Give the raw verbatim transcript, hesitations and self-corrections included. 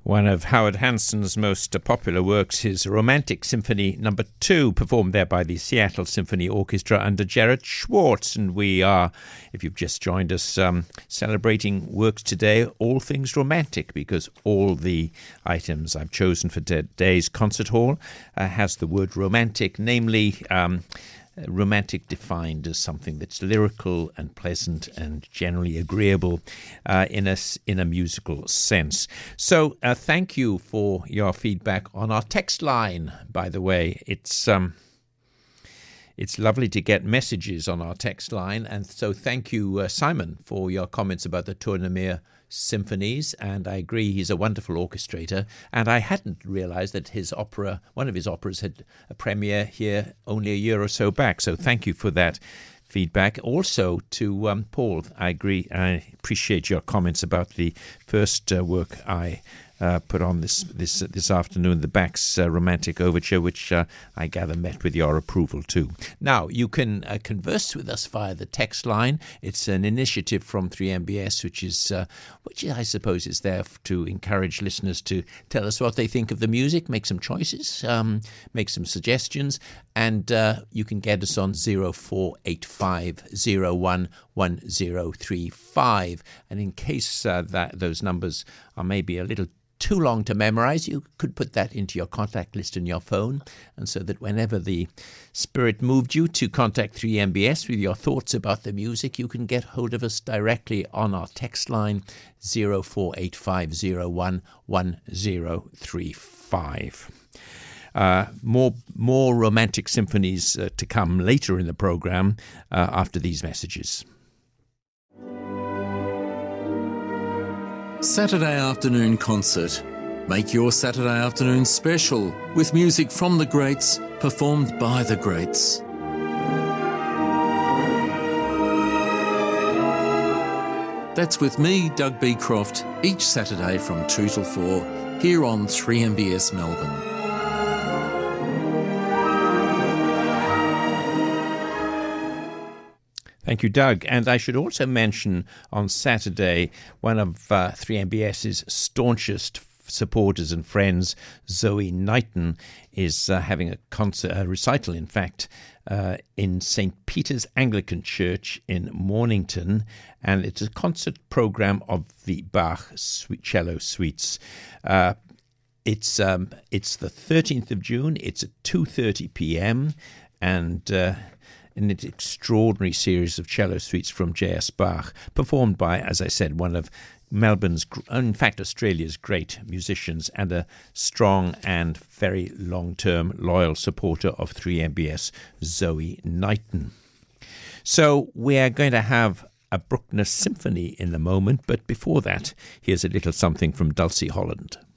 One of Howard Hanson's most uh, popular works, his Romantic Symphony Number Two, performed there by the Seattle Symphony Orchestra under Gerrit Schwartz. And we are, if you've just joined us, um, celebrating works today, all things romantic, because all the items I've chosen for today's concert hall uh, has the word romantic, namely um, romantic defined as something that's lyrical and pleasant and generally agreeable uh, in a in a musical sense. So uh, thank you for your feedback on our text line. By the way, it's um, it's lovely to get messages on our text line, and so thank you, uh, Simon, for your comments about the Tournemire symphonies, and I agree he's a wonderful orchestrator, and I hadn't realized that his opera, one of his operas, had a premiere here only a year or so back, so thank you for that feedback. Also to um, Paul, I agree, I appreciate your comments about the first uh, work I Uh, put on this this this afternoon, the Bach's uh, Romantic Overture, which uh, I gather met with your approval too. Now, you can uh, converse with us via the text line. It's an initiative from three M B S, which is, uh, which I suppose is there to encourage listeners to tell us what they think of the music, make some choices, um, make some suggestions, and uh, you can get us on zero four eight five zero one one zero three five. And in case uh, that those numbers are maybe a little too long to memorize, you could put that into your contact list in your phone, and so that whenever the spirit moved you to contact three M B S with your thoughts about the music, you can get hold of us directly on our text line zero four eight five zero one one zero three five. Uh, more more romantic symphonies uh, to come later in the program uh, after these messages. Saturday afternoon concert. Make your Saturday afternoon special with music from the greats, performed by the greats. That's with me, Doug Beecroft, each Saturday from two till four, here on three M B S Melbourne. Thank you, Doug. And I should also mention on Saturday, one of uh, three M B S's staunchest supporters and friends, Zoe Knighton, is uh, having a concert, a recital, in fact, uh, in Saint Peter's Anglican Church in Mornington. And it's a concert program of the Bach cello suites. Uh, it's um, it's the thirteenth of June. It's at two thirty p.m. and Uh, in an extraordinary series of cello suites from J S Bach, performed by, as I said, one of Melbourne's, in fact, Australia's great musicians, and a strong and very long-term loyal supporter of three M B S, Zoe Knighton. So we are going to have a Bruckner symphony in a moment, but before that, here's a little something from Dulcie Holland.